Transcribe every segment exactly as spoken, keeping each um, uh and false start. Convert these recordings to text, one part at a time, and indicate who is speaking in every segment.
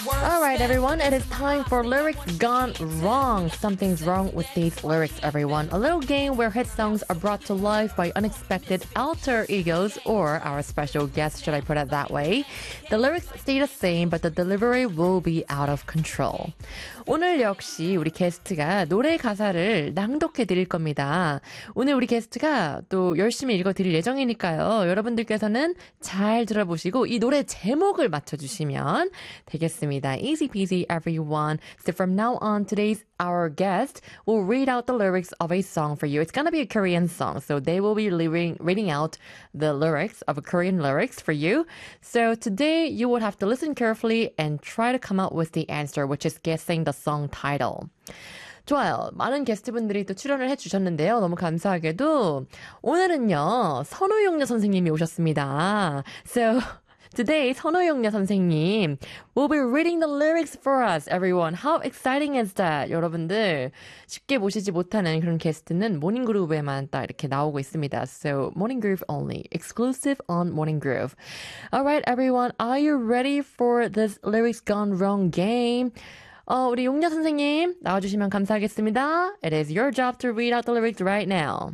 Speaker 1: Alright everyone, it is time for Lyrics Gone Wrong. Something's wrong with these lyrics, everyone. A little game where hit songs are brought to life by unexpected alter egos or our special guests, should I put it that way. The lyrics stay the same, but the delivery will be out of control. 오늘 역시 우리 게스트가 노래 가사를 낭독해 드릴 겁니다. 오늘 우리 게스트가 또 열심히 읽어 드릴 예정이니까요. 여러분들께서는 잘 들어보시고 이 노래 제목을 맞춰주시면 되겠습니다. Easy peasy, everyone. So from now on, today's our guest will read out the lyrics of a song for you. It's gonna be a Korean song, so they will be reading, reading out the lyrics of a Korean lyrics for you. So today you would have to listen carefully and try to come up with the answer, which is guessing the song title. 좋아요. 많은 게스트분들이 또 출연을 해주셨는데요. 너무 감사하게도 오늘은요 선우용녀 선생님이 오셨습니다. So today, 선우용녀 선생님 will be reading the lyrics for us, everyone. How exciting is that? 여러분들 쉽게 모시지 못하는 그런 게스트는 모닝그루브에만 딱 이렇게 나오고 있습니다. So, Morning Groove only. Exclusive on Morning Groove. Alright, everyone. Are you ready for this Lyrics Gone Wrong game? 어, 우리 용녀 선생님 나와주시면 감사하겠습니다. It is your job to read out the lyrics right now.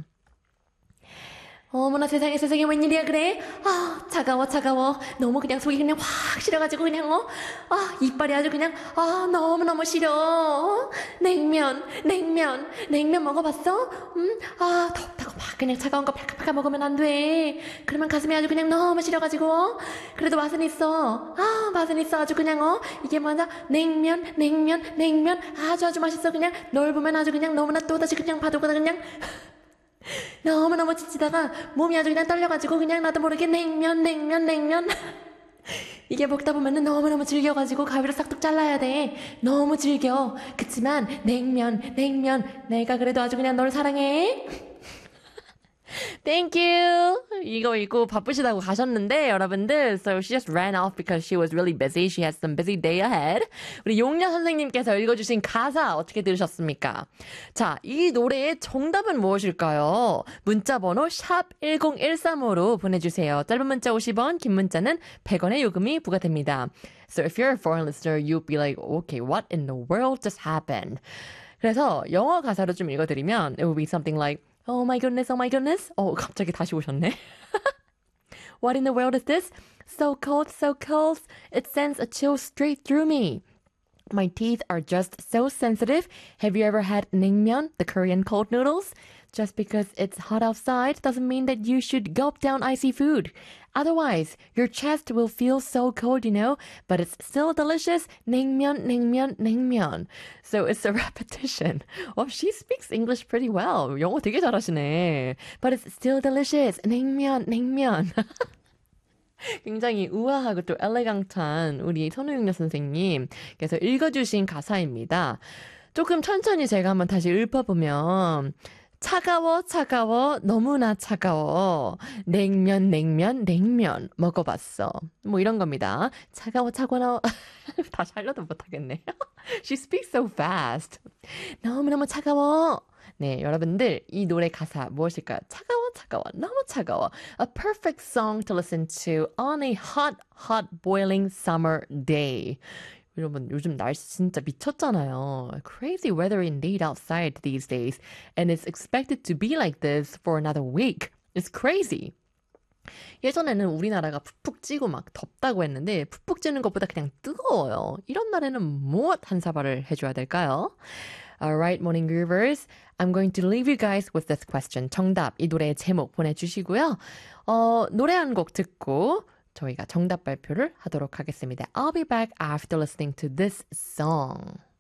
Speaker 1: 어머나 세상에 세상에 웬일이야 그래? 아 차가워 차가워 너무 그냥 속이 그냥 확 시려가지고 그냥 어? 아 이빨이 아주 그냥 아 너무너무 시려. 냉면 냉면 냉면 먹어봤어? 음? 아 덥다고 막 그냥 차가운 거 팔깍팔깍 먹으면 안 돼. 그러면 가슴이 아주 그냥 너무 시려가지고 그래도 맛은 있어. 아 맛은 있어 아주 그냥 어 이게 뭐냐 냉면 냉면 냉면 아주 아주 맛있어. 그냥 널 보면 아주 그냥 너무나 또다시 그냥 봐도거나 그냥 너무너무 지치다가 몸이 아주 그냥 떨려가지고 그냥 나도 모르게 냉면 냉면 냉면 이게 먹다 보면은 너무너무 즐겨가지고 가위로 싹둑 잘라야 돼. 너무 즐겨. 그치만 냉면 냉면 내가 그래도 아주 그냥 널 사랑해. Thank you. 이거 읽고 바쁘시다고 가셨는데 여러분들 so she just ran off because she was really busy. She has some busy day ahead. 우리 용녀 선생님께서 읽어주신 가사 어떻게 들으셨습니까? 자, 이 노래의 정답은 무엇일까요? 문자번호 샵 일공일삼오로 보내주세요. 짧은 문자 오십 원, 긴 문자는 백 원의 요금이 부과됩니다. So if you're a foreign listener, you'll be like, okay, what in the world just happened? 그래서 영어 가사로 좀 읽어드리면 it will be something like Oh my goodness, oh my goodness. 어, 갑자기 다시 오셨네. What in the world is this? So cold, so cold. It sends a chill straight through me. My teeth are just so sensitive. Have you ever had naengmyeon, the Korean cold noodles? Just because it's hot outside doesn't mean that you should gulp down icy food. Otherwise, your chest will feel so cold, you know, but it's still delicious. Naengmyeon, naengmyeon, naengmyeon. So it's a repetition. Oh, she speaks English pretty well. 영어 되게 잘하시네. But it's still delicious. naengmyeon, naengmyeon. 굉장히 우아하고 또 엘레강트한 우리 선우용녀 선생님께서 읽어주신 가사입니다. 조금 천천히 제가 한번 다시 읊어보면 차가워 차가워 너무나 차가워 냉면 냉면 냉면 먹어봤어. 뭐 이런 겁니다. 차가워 차가워 다시 하려도 못하겠네. She speaks so fast. 너무너무 차가워. 네, 여러분들 이 노래 가사 무엇일까요? 차가워 차가워 너무 차가워. A perfect song to listen to on a hot hot boiling summer day. 여러분 요즘 날씨 진짜 미쳤잖아요. Crazy weather indeed outside these days. And it's expected to be like this for another week. It's crazy. 예전에는 우리나라가 푹푹 찌고 막 덥다고 했는데 푹푹 찌는 것보다 그냥 뜨거워요. 이런 날에는 무엇 한 사발을 해줘야 될까요? Alright, Morning Groovers. I'm going to leave you guys with this question. 정답, 이 노래의 제목 보내주시고요. 어, 노래 한 곡 듣고 저희가 정답 발표를 하도록 하겠습니다. I'll be back after listening to this song.